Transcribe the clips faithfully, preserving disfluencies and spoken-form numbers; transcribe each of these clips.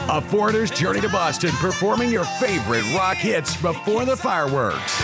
A foreigner's journey to Boston, performing your favorite rock hits before the fireworks.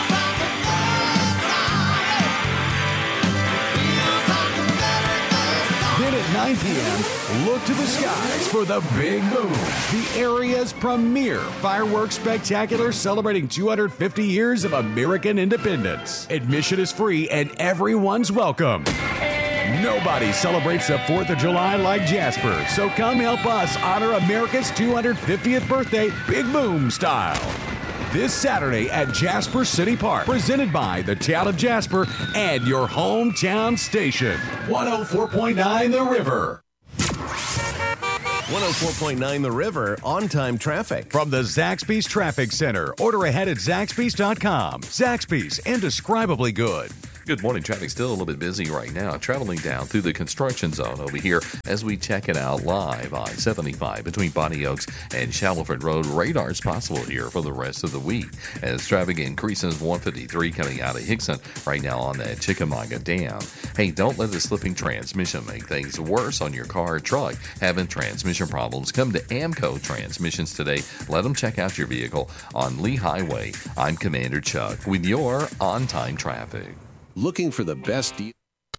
Then at nine p.m., look to the skies for the Big Boom, the area's premier fireworks spectacular celebrating two hundred fifty years of American independence. Admission is free and everyone's welcome. Nobody celebrates the fourth of July like Jasper, so come help us honor America's two hundred fiftieth birthday Big Boom style. This Saturday at Jasper City Park, presented by the Town of Jasper and your hometown station, one oh four point nine The River. one oh four point nine The River, on-time traffic. From the Zaxby's Traffic Center, order ahead at Zaxby's dot com. Zaxby's, indescribably good. Good morning. Traffic still a little bit busy right now. Traveling down through the construction zone over here as we check it out live on seventy-five between Bonnie Oaks and Shallowford Road. Radar's possible here for the rest of the week as traffic increases. one fifty-three coming out of Hickson right now on that Chickamauga Dam. Hey, don't let the slipping transmission make things worse on your car or truck. Having transmission problems? Come to Amco Transmissions today. Let them check out your vehicle on Lee Highway. I'm Commander Chuck with your on-time traffic. Looking for the best deal?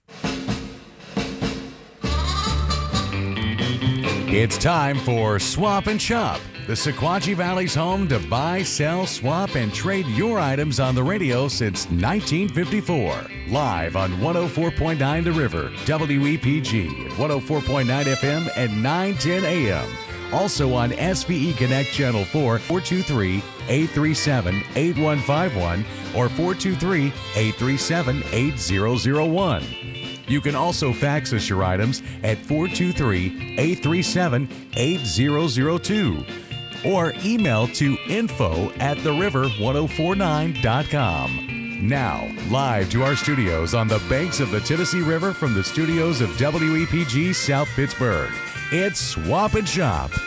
It's time for Swap and Shop, the Sequatchie Valley's home to buy, sell, swap, and trade your items on the radio since nineteen fifty-four. Live on one oh four point nine The River, W E P G, one oh four point nine F M and nine ten A M. Also on S V E Connect Channel four, four two three, eight three seven, eight one five one or four two three, eight three seven, eight zero zero one. You can also fax us your items at four two three, eight three seven, eight zero zero two or email to info at the river ten forty-nine dot com. Now, live to our studios on the banks of the Tennessee River from the studios of W E P G South Pittsburgh. It's Swap and Shop.